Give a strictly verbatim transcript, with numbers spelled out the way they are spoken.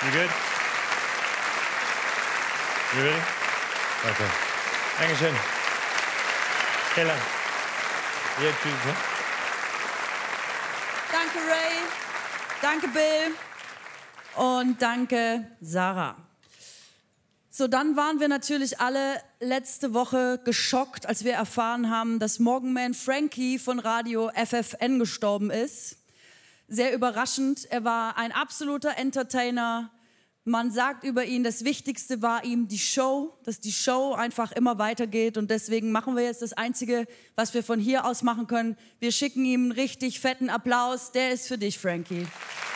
You good? You ready? Okay. Dankeschön. Vielen Dank. Ja, tschüss. Ne? Danke, Ray. Danke, Bill. Und danke, Sarah. So, dann waren wir natürlich alle letzte Woche geschockt, als wir erfahren haben, dass Morgenman Frankie von Radio F F N gestorben ist. Sehr überraschend. Er war ein absoluter Entertainer. Man sagt über ihn, das Wichtigste war ihm die Show, dass die Show einfach immer weitergeht. Und deswegen machen wir jetzt das Einzige, was wir von hier aus machen können. Wir schicken ihm einen richtig fetten Applaus. Der ist für dich, Frankie.